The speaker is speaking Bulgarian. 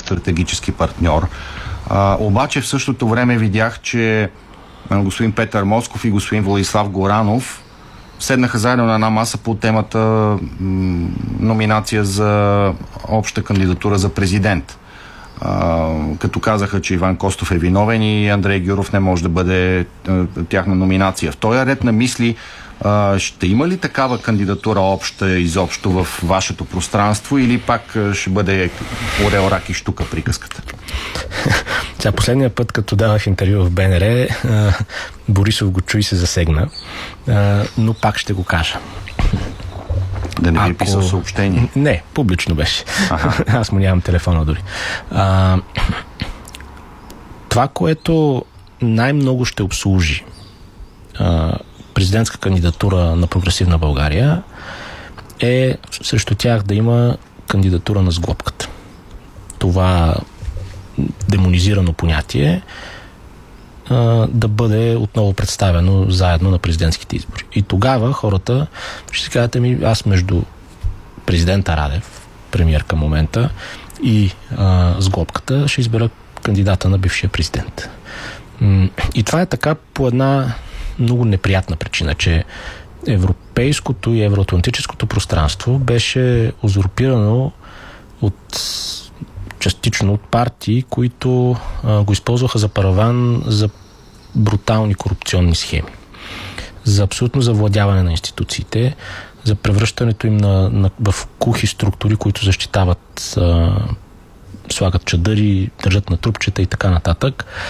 стратегически партньор. Обаче в същото време видях, че господин Петър Москов и господин Владислав Горанов седнаха заедно на една маса по темата номинация за обща кандидатура за президент. Като казаха, че Иван Костов е виновен и Андрей Гюров не може да бъде тяхна номинация. В този ред на мисли, ще има ли такава кандидатура обща изобщо в вашето пространство или пак ще бъде орел, рак и щука приказката? Сега последния път, като давах интервю в БНР, Борисов го чу и се засегна, но пак ще го кажа. Да не ви писал съобщение? Не, публично беше. Аз му нямам телефона дори. Това, което най-много ще обслужи президентска кандидатура на Прогресивна България, е срещу тях да има кандидатура на сглобката. Това демонизирано понятие да бъде отново представено заедно на президентските избори. И тогава хората ще си кажат, аз между президента Радев, премиер към момента, и сглобката ще избера кандидата на бившия президент. И това е така по една много неприятна причина, че европейското и евроатлантическото пространство беше узурпирано частично от партии, които го използваха за параван за брутални корупционни схеми, за абсолютно завладяване на институциите, за превръщането им в кухи структури, които защитават, слагат чадъри, държат на трупчета и така нататък.